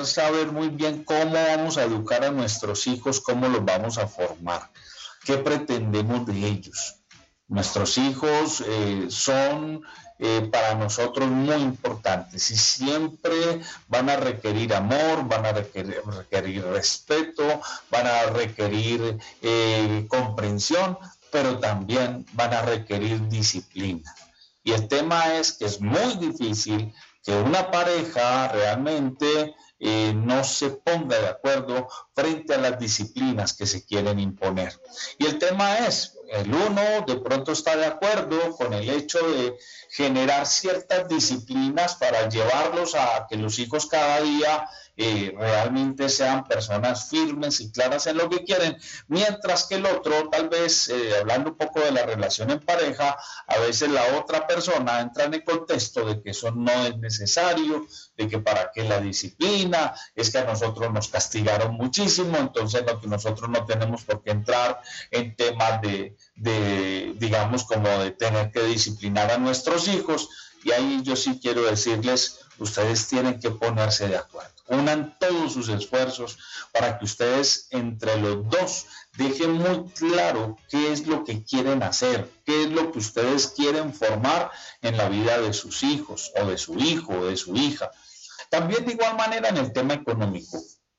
saber muy bien cómo vamos a educar a nuestros hijos, cómo los vamos a formar, qué pretendemos de ellos. Nuestros hijos son para nosotros muy importantes y siempre van a requerir amor, van a requerir respeto, van a requerir comprensión, pero también van a requerir disciplina. Y el tema es que es muy difícil que una pareja realmente no se ponga de acuerdo frente a las disciplinas que se quieren imponer. Y el tema es, el uno de pronto está de acuerdo con el hecho de generar ciertas disciplinas para llevarlos a que los hijos cada día realmente sean personas firmes y claras en lo que quieren, mientras que el otro, tal vez, hablando un poco de la relación en pareja, a veces la otra persona entra en el contexto de que eso no es necesario, de que para qué la disciplina, es que a nosotros nos castigaron muchísimo, entonces nosotros no tenemos por qué entrar en temas de digamos, como de tener que disciplinar a nuestros hijos. Y ahí yo sí quiero decirles, ustedes tienen que ponerse de acuerdo. Unan todos sus esfuerzos para que ustedes entre los dos dejen muy claro qué es lo que quieren hacer, qué es lo que ustedes quieren formar en la vida de sus hijos, o de su hijo, o de su hija. También de igual manera en el tema económico.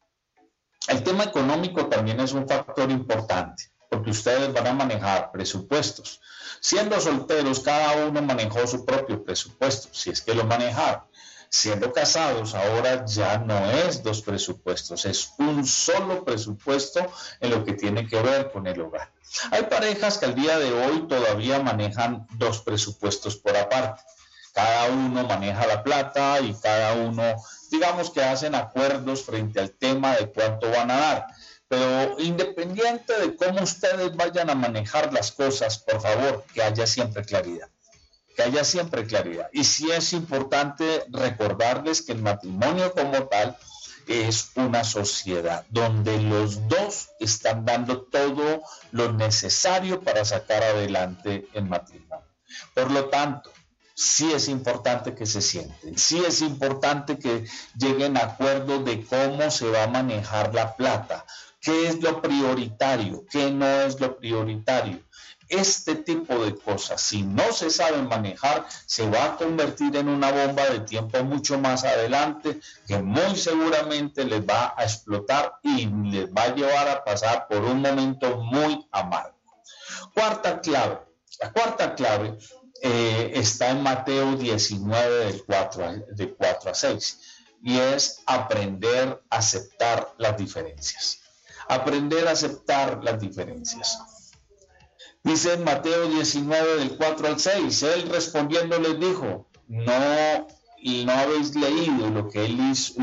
El tema económico también es un factor importante, porque ustedes van a manejar presupuestos. Siendo solteros, cada uno manejó su propio presupuesto, si es que lo manejaron. Siendo casados, ahora ya no es dos presupuestos, es un solo presupuesto en lo que tiene que ver con el hogar. Hay parejas que al día de hoy todavía manejan dos presupuestos por aparte. Cada uno maneja la plata y cada uno, digamos que hacen acuerdos frente al tema de cuánto van a dar. Pero independiente de cómo ustedes vayan a manejar las cosas, por favor, que haya siempre claridad. Que haya siempre claridad. Y sí es importante recordarles que el matrimonio como tal es una sociedad donde los dos están dando todo lo necesario para sacar adelante el matrimonio. Por lo tanto, sí es importante que se sienten, sí es importante que lleguen a acuerdos de cómo se va a manejar la plata, qué es lo prioritario, qué no es lo prioritario. Este tipo de cosas, si no se saben manejar, se va a convertir en una bomba de tiempo mucho más adelante que muy seguramente les va a explotar y les va a llevar a pasar por un momento muy amargo. Cuarta clave. La cuarta clave está en Mateo 19, de 4 a 6, y es aprender a aceptar las diferencias. Aprender a aceptar las diferencias. Dice en Mateo 19, del 4 al 6, él respondiendo les dijo, no habéis leído lo que él hizo,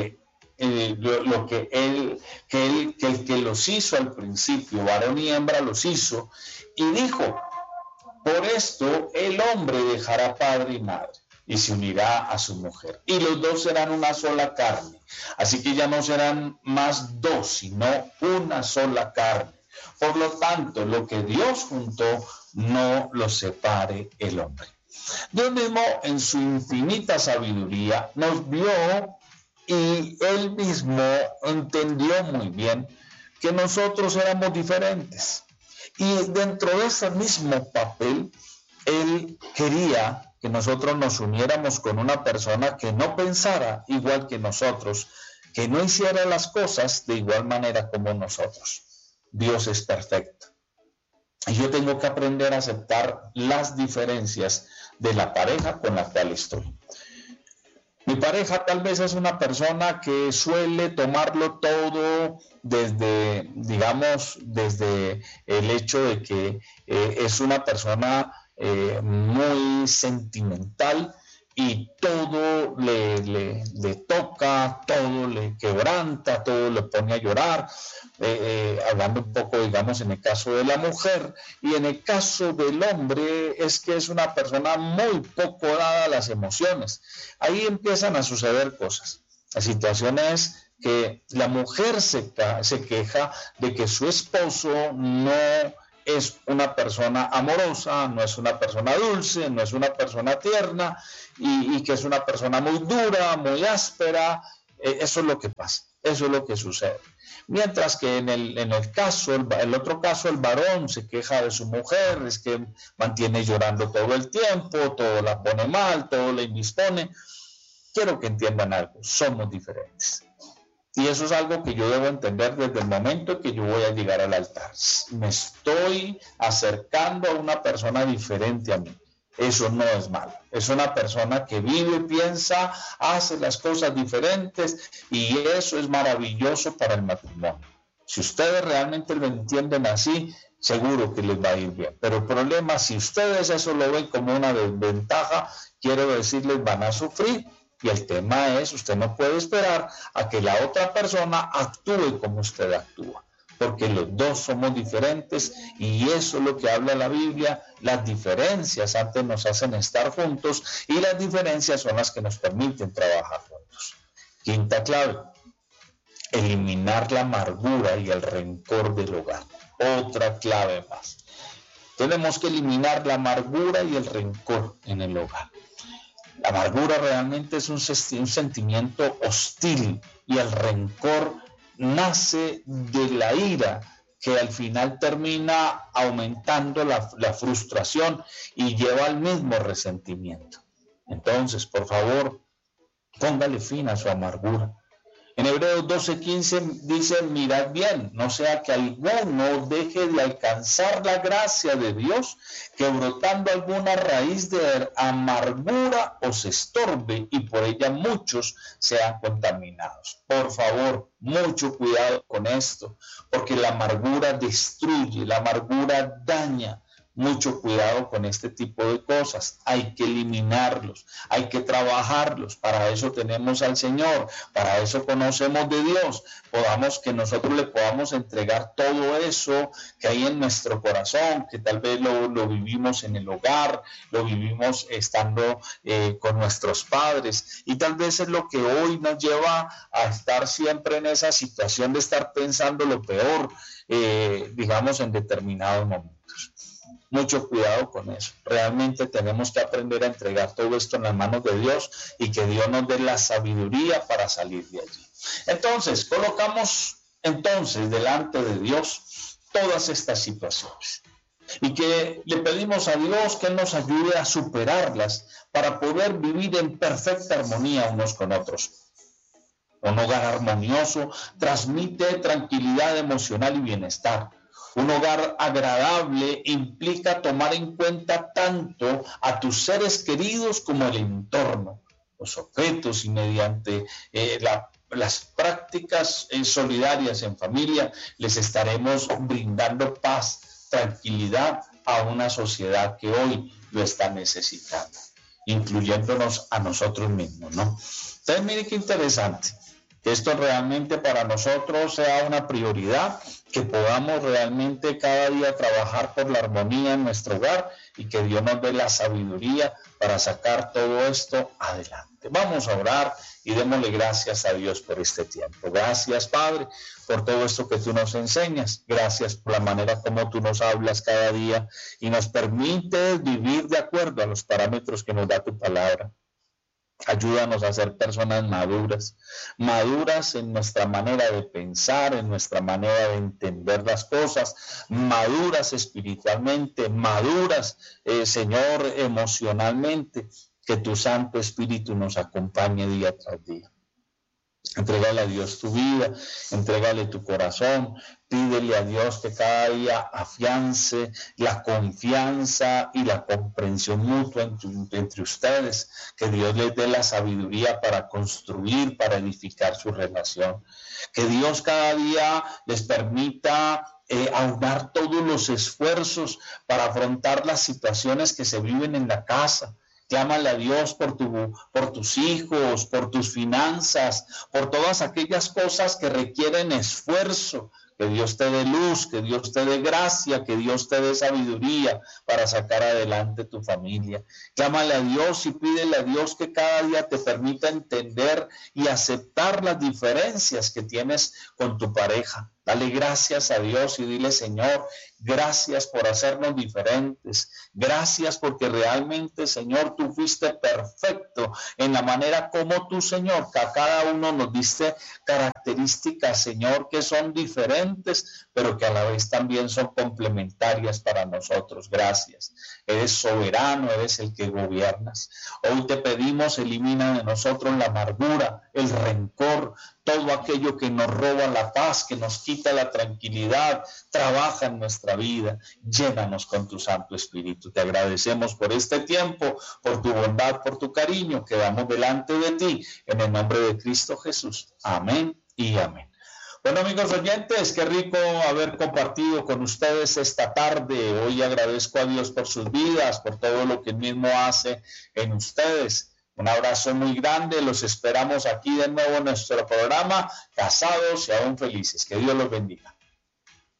que los hizo al principio, varón y hembra los hizo, y dijo, por esto el hombre dejará padre y madre y se unirá a su mujer, y los dos serán una sola carne. Así que ya no serán más dos, sino una sola carne. Por lo tanto, lo que Dios juntó, no lo separe el hombre. Dios mismo, en su infinita sabiduría, nos vio y Él mismo entendió muy bien que nosotros éramos diferentes. Y dentro de ese mismo papel, Él quería que nosotros nos uniéramos con una persona que no pensara igual que nosotros, que no hiciera las cosas de igual manera como nosotros. Dios es perfecto. Y yo tengo que aprender a aceptar las diferencias de la pareja con la cual estoy. Mi pareja tal vez es una persona que suele tomarlo todo desde, digamos, desde el hecho de que es una persona muy sentimental y todo le toca, todo le quebranta, todo le pone a llorar, hablando un poco, digamos, en el caso de la mujer, y en el caso del hombre es que es una persona muy poco dada a las emociones. Ahí empiezan a suceder cosas. La situación es que la mujer se queja de que su esposo no es una persona amorosa, no es una persona dulce, no es una persona tierna y que es una persona muy dura, muy áspera Eso es lo que pasa, eso es lo que sucede. Mientras que en el otro caso, el varón se queja de su mujer, es que mantiene llorando todo el tiempo, todo la pone mal, todo le indispone. Quiero que entiendan algo, somos diferentes. Y eso es algo que yo debo entender desde el momento que yo voy a llegar al altar. Me estoy acercando a una persona diferente a mí. Eso no es malo. Es una persona que vive, piensa, hace las cosas diferentes y eso es maravilloso para el matrimonio. Si ustedes realmente lo entienden así, seguro que les va a ir bien. Pero el problema, si ustedes eso lo ven como una desventaja, quiero decirles, van a sufrir. Y el tema es, usted no puede esperar a que la otra persona actúe como usted actúa, porque los dos somos diferentes y eso es lo que habla la Biblia. Las diferencias antes nos hacen estar juntos y las diferencias son las que nos permiten trabajar juntos. Quinta clave, eliminar la amargura y el rencor del hogar. Otra clave más. Tenemos que eliminar la amargura y el rencor en el hogar. La amargura realmente es un sentimiento hostil y el rencor nace de la ira que al final termina aumentando la frustración y lleva al mismo resentimiento. Entonces, por favor, póngale fin a su amargura. En Hebreos 12:15 dice, mirad bien, no sea que alguno deje de alcanzar la gracia de Dios, que brotando alguna raíz de amargura os estorbe y por ella muchos sean contaminados. Por favor, mucho cuidado con esto, porque la amargura destruye, la amargura daña. Mucho cuidado con este tipo de cosas. Hay que eliminarlos, hay que trabajarlos. Para eso tenemos al Señor, para eso conocemos de Dios. Que nosotros le podamos entregar todo eso que hay en nuestro corazón, que tal vez lo vivimos en el hogar, lo vivimos estando con nuestros padres. Y tal vez es lo que hoy nos lleva a estar siempre en esa situación de estar pensando lo peor, digamos, en determinados momentos. Mucho cuidado con eso. Realmente tenemos que aprender a entregar todo esto en las manos de Dios y que Dios nos dé la sabiduría para salir de allí. Entonces, colocamos delante de Dios todas estas situaciones y que le pedimos a Dios que Él nos ayude a superarlas para poder vivir en perfecta armonía unos con otros. Un hogar armonioso transmite tranquilidad emocional y bienestar. Un hogar agradable implica tomar en cuenta tanto a tus seres queridos como el entorno, los objetos y mediante las prácticas solidarias en familia les estaremos brindando paz, tranquilidad a una sociedad que hoy lo está necesitando, incluyéndonos a nosotros mismos, ¿no? Entonces, mire qué interesante. Que esto realmente para nosotros sea una prioridad, que podamos realmente cada día trabajar por la armonía en nuestro hogar y que Dios nos dé la sabiduría para sacar todo esto adelante. Vamos a orar y démosle gracias a Dios por este tiempo. Gracias, Padre, por todo esto que tú nos enseñas. Gracias por la manera como tú nos hablas cada día y nos permites vivir de acuerdo a los parámetros que nos da tu palabra. Ayúdanos a ser personas maduras en nuestra manera de pensar, en nuestra manera de entender las cosas, maduras espiritualmente, maduras, Señor, emocionalmente, que tu Santo Espíritu nos acompañe día tras día. Entrégale a Dios tu vida, entrégale tu corazón, pídele a Dios que cada día afiance la confianza y la comprensión mutua entre ustedes, que Dios les dé la sabiduría para construir, para edificar su relación, que Dios cada día les permita aunar todos los esfuerzos para afrontar las situaciones que se viven en la casa. Clámale a Dios por tus hijos, por tus finanzas, por todas aquellas cosas que requieren esfuerzo. que Dios te dé luz, que Dios te dé gracia, que Dios te dé sabiduría para sacar adelante tu familia. Llámale a Dios y pídele a Dios que cada día te permita entender y aceptar las diferencias que tienes con tu pareja. Dale gracias a Dios y dile: Señor, gracias por hacernos diferentes. Gracias porque realmente, Señor, tú fuiste perfecto en la manera como tú, Señor, que a cada uno nos diste características, Señor, que son diferentes, pero que a la vez también son complementarias para nosotros. Gracias. Eres soberano, eres el que gobiernas. Hoy te pedimos: elimina de nosotros la amargura, el rencor, todo aquello que nos roba la paz, que nos quita la tranquilidad. Trabaja en nuestra vida, llénanos con tu Santo Espíritu. Te agradecemos por este tiempo, por tu bondad, por tu cariño. Quedamos delante de ti, en el nombre de Cristo Jesús. Amén y amén. Bueno, amigos oyentes, qué rico haber compartido con ustedes esta tarde. Hoy agradezco a Dios por sus vidas, por todo lo que Él mismo hace en ustedes. Un abrazo muy grande, los esperamos aquí de nuevo en nuestro programa Casados y Aún Felices. Que Dios los bendiga.